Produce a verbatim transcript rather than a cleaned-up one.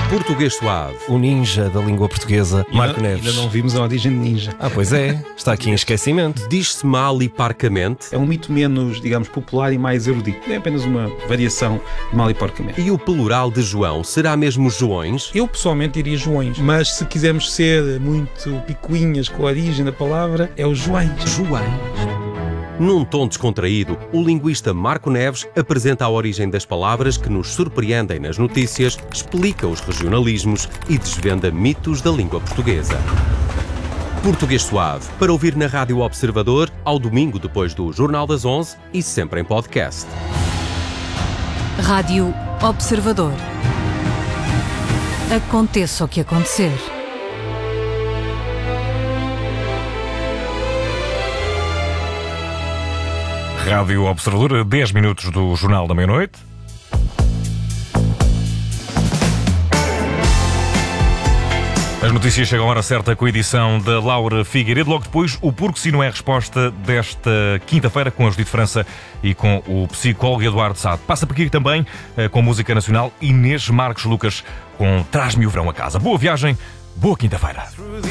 Português Suave. O ninja da língua portuguesa, Marco Neves. Ainda não vimos a origem de ninja. Ah, pois é. Está aqui em esquecimento. Diz-se mal e parcamente. É um mito menos, digamos, popular e mais erudito. É apenas uma variação de mal e porcamente. E o plural de João será mesmo Joões? Eu pessoalmente diria Joões, mas se quisermos ser muito picuinhas com a origem da palavra, é o Joões. Joões. Num tom descontraído, o linguista Marco Neves apresenta a origem das palavras que nos surpreendem nas notícias, explica os regionalismos e desvenda mitos da língua portuguesa. Português Suave, para ouvir na Rádio Observador, ao domingo depois do Jornal das onze e sempre em podcast. Rádio Observador. Aconteça o que acontecer. Rádio Observador, dez minutos do Jornal da Meia-Noite. As notícias chegam à hora certa com a edição da Laura Figueiredo. Logo depois, o Porque Sim Não É a Resposta desta quinta-feira com a Judite França e com o psicólogo Eduardo Sá. Passa por aqui também com a música nacional Inês Marcos Lucas com Traz-me o Verão a Casa. Boa viagem, boa quinta-feira.